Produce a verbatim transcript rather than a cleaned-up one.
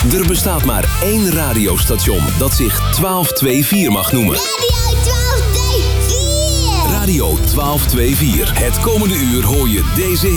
Er bestaat maar één radiostation dat zich twaalf vierentwintig mag noemen. Radio twaalf twee vier. Radio twaalf vierentwintig. Het komende uur hoor je deze